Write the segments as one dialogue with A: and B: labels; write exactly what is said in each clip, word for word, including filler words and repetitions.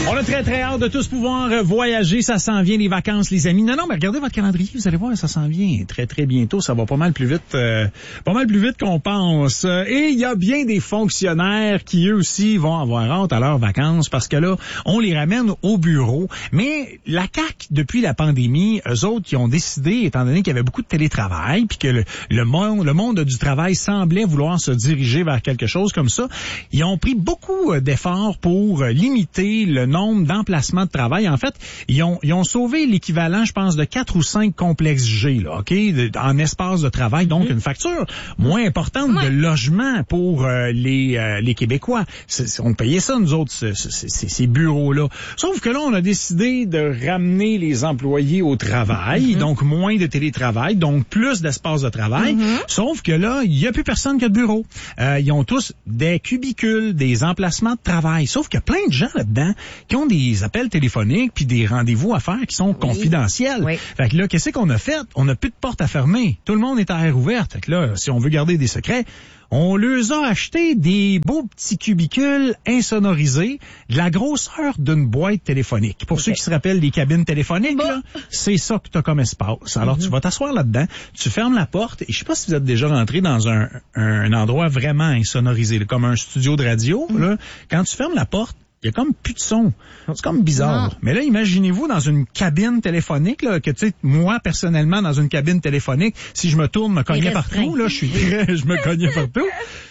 A: On a très, très hâte de tous pouvoir voyager. Ça s'en vient, les vacances, les amis. Non, non, mais regardez votre calendrier. Vous allez voir, ça s'en vient très, très bientôt. Ça va pas mal plus vite, euh, pas mal plus vite qu'on pense. Et il y a bien des fonctionnaires qui, eux aussi, vont avoir hâte à leurs vacances parce que là, on les ramène au bureau. Mais la C A Q, depuis la pandémie, eux autres qui ont décidé, étant donné qu'il y avait beaucoup de télétravail, puis que le, le monde, le monde du travail semblait vouloir se diriger vers quelque chose comme ça, ils ont pris beaucoup d'efforts pour limiter le nombre d'emplacements de travail. En fait, ils ont, ils ont sauvé l'équivalent, je pense, de quatre ou cinq complexes G, là, OK, de, en espace de travail. Donc, mmh. une facture moins importante ouais. de logement pour euh, les, euh, les Québécois. C'est, c'est, on payait ça, nous autres, c'est, c'est, c'est, ces bureaux-là. Sauf que là, on a décidé de ramener les employés au travail, mmh. donc moins de télétravail, donc plus d'espace de travail. Mmh. Sauf que là, il n'y a plus personne qui a de bureau. Euh, ils ont tous des cubicules, des emplacements de travail. Sauf qu'il y a plein de gens là-dedans qui ont des appels téléphoniques puis des rendez-vous à faire qui sont oui. confidentiels. Oui. Fait que là, qu'est-ce qu'on a fait? On n'a plus de porte à fermer. Tout le monde est à air ouverte. Fait que là, si on veut garder des secrets, on leur a acheté des beaux petits cubicules insonorisés de la grosseur d'une boîte téléphonique. Pour okay. ceux qui se rappellent des cabines téléphoniques, bon. là, c'est ça que tu as comme espace. Alors, mm-hmm. tu vas t'asseoir là-dedans, tu fermes la porte, et je sais pas si vous êtes déjà rentré dans un, un endroit vraiment insonorisé, là, comme un studio de radio. Mm-hmm. Là, quand tu fermes la porte, il y a comme plus de son. C'est comme bizarre. Non. Mais là, imaginez-vous dans une cabine téléphonique, là, que tu sais, moi, personnellement, dans une cabine téléphonique, si je me tourne, me cognais partout, là, je suis très, je me cognais partout.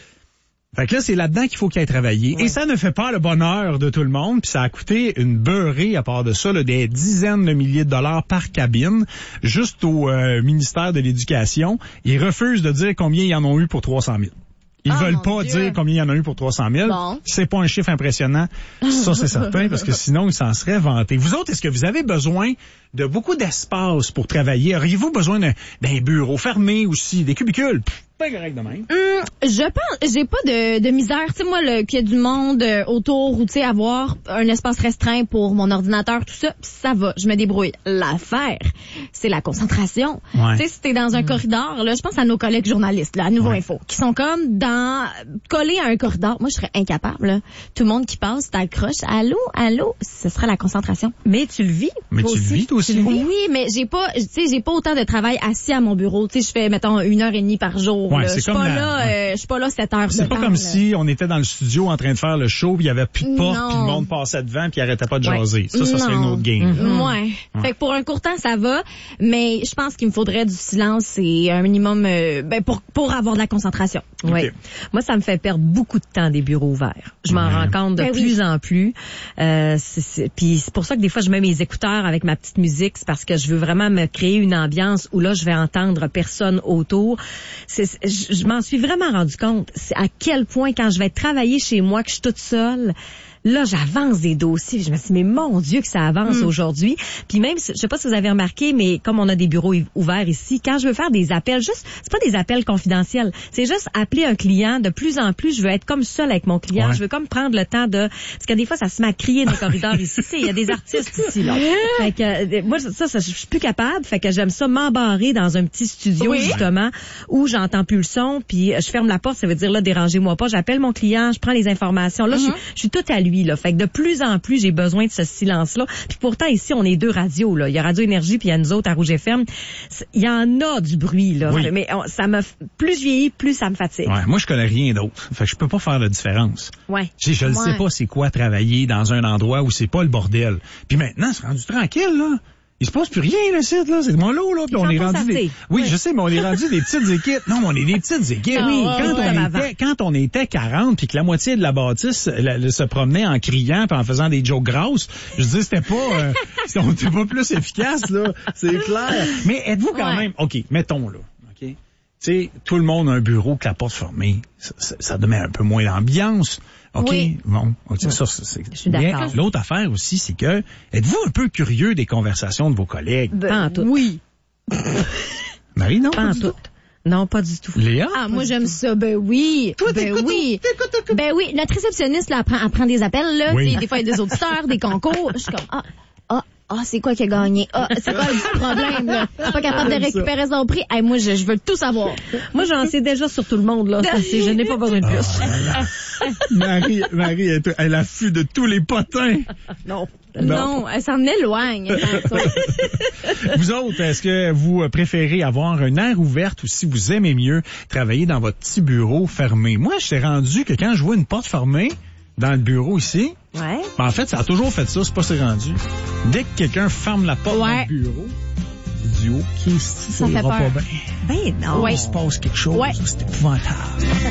A: Fait que là, c'est là-dedans qu'il faut qu'il ait travaillé. Ouais. Et ça ne fait pas le bonheur de tout le monde. Puis ça a coûté une beurrée à part de ça, là, des dizaines de milliers de dollars par cabine, juste au euh, ministère de l'Éducation. Ils refusent de dire combien ils en ont eu pour trois cent mille. Ils oh, veulent pas Dieu. dire combien il y en a eu pour trois cent mille. Bon. C'est pas un chiffre impressionnant. Ça, c'est certain, parce que sinon, ils s'en seraient vantés. Vous autres, est-ce que vous avez besoin de beaucoup d'espace pour travailler? Auriez-vous besoin d'un, d'un bureau fermé aussi, des cubicules? Pas correct de même.
B: Hum, je pense, j'ai pas de, de misère. Tu sais, moi, le, qu'il y a du monde euh, autour ou, tu sais, avoir un espace restreint pour mon ordinateur, tout ça, ça va, je me débrouille. L'affaire, c'est la concentration. Ouais. Tu sais, si t'es dans un mmh. corridor, là, je pense à nos collègues journalistes, là, à Nouveau ouais. Info, qui sont comme dans, collés à un corridor. Moi, je serais incapable, là. Tout le monde qui passe, t'accroches. Allô, allô, ce sera la concentration.
C: Mais tu le vis.
A: Mais tu aussi. le vis, toi aussi.
B: Oui, mais j'ai pas, tu sais, j'ai pas autant de travail assis à mon bureau. Tu sais, je fais, mettons, une heure et demie par jour.
A: Ouais,
B: je suis pas la... là, euh, je suis pas là sept heures.
A: C'est pas
B: temps,
A: comme
B: là.
A: si on était dans le studio en train de faire le show, puis il y avait plus de porte, puis le monde passait devant, puis il arrêtait pas de
B: ouais.
A: jaser. Ça, ça
B: non.
A: serait une autre game.
B: Mm-hmm. Ouais. ouais. Fait que pour un court temps, ça va, mais je pense qu'il me faudrait du silence et un minimum, euh, ben pour pour avoir de la concentration.
C: Okay. Ouais. Moi, ça me fait perdre beaucoup de temps des bureaux ouverts. Je m'en ouais. rends compte de ben plus oui. en plus. Euh, c'est, c'est, puis c'est pour ça que des fois, je mets mes écouteurs avec ma petite musique, c'est parce que je veux vraiment me créer une ambiance où là, je vais entendre personne autour. C'est, je, je m'en suis vraiment rendu compte. C'est à quel point, quand je vais travailler chez moi, que je suis toute seule, là, j'avance des dossiers. Je me suis dit, mais mon Dieu que ça avance mm. aujourd'hui. Puis même, je sais pas si vous avez remarqué, mais comme on a des bureaux ouverts ici, quand je veux faire des appels, juste, c'est pas des appels confidentiels. C'est juste appeler un client. De plus en plus, je veux être comme seule avec mon client. Ouais. Je veux comme prendre le temps de, parce que des fois, ça se met à crier dans les corridors ici. Il y a des artistes ici, là. Fait que, moi, ça, ça, je suis plus capable. Fait que j'aime ça m'embarrer dans un petit studio, oui. justement, où j'entends plus le son, puis je ferme la porte. Ça veut dire, là, dérangez-moi pas. J'appelle mon client, je prends les informations. Là, mm-hmm. je, je suis toute à lui. Là. Fait que de plus en plus, j'ai besoin de ce silence-là. Puis pourtant, ici, on est deux radios. Là. Il y a Radio Énergie, puis il y a nous autres à Rouge F M. Il y en a du bruit. Là. Oui. Mais on, ça me plus je vieillis, plus ça me fatigue.
A: Ouais, moi, je connais rien d'autre. Fait que je peux pas faire la différence.
B: Ouais.
A: Je, je ne
B: ouais.
A: sais pas c'est quoi travailler dans un endroit où c'est pas le bordel. Puis maintenant, c'est rendu tranquille, là. Il se passe plus rien, le site, là. C'est de mon lot, là. Puis on est rendu des... Oui, oui, je sais, mais on est rendu des petites équipes. Non, on est des petites équipes. Oui, quand, ouais, on était, quand on était quarante puis que la moitié de la bâtisse la, la, se promenait en criant puis en faisant des jokes grosses, je dis, c'était pas, euh, on était pas plus efficace, là. C'est clair. Mais êtes-vous quand ouais. même, OK, mettons, là. OK. Tu sais, tout le monde a un bureau que la porte fermée. Ça, ça, ça donne un peu moins d'ambiance. OK, oui. bon, okay, ça, c'est, c'est
B: je suis d'accord.
A: L'autre affaire aussi, c'est que, êtes-vous un peu curieux des conversations de vos collègues?
B: Ben, pas en tout. Oui.
A: Marie, non?
C: Pas, pas en tout. Non, pas du tout.
A: Léa?
B: Ah, moi, j'aime ça. Ben oui.
A: Toi,
B: ben oui.
A: T'écoutes, t'écoutes.
B: Ben oui. Notre réceptionniste, là, elle prend, elle prend des appels, là. Oui. Des fois, il y a des auditeurs, des concours. Je suis comme, ah. Ah, Ah, c'est quoi qui a gagné? Ah, c'est quoi le problème, là? Pas capable de récupérer son prix? Hey, moi, je, je veux tout savoir.
C: Moi, j'en sais déjà sur tout le monde, là. Ça, c'est, je n'ai pas besoin de plus.
A: Oh, Marie, Marie, elle, elle affût de tous les potins.
C: Non.
B: Non, non, elle s'en éloigne.
A: Vous autres, est-ce que vous préférez avoir un air ouvert ou si vous aimez mieux travailler dans votre petit bureau fermé? Moi, je t'ai rendu que quand je vois une porte fermée dans le bureau ici,
C: ouais.
A: ben en fait, ça a toujours fait ça, c'est pas c'est rendu. Dès que quelqu'un ferme la porte
B: ouais.
A: dans le bureau, je dis, OK, ça, ça
B: fait
A: ira
B: peur.
A: pas bien.
C: Ben non.
A: Il se passe quelque chose,
B: ouais.
A: c'est épouvantable.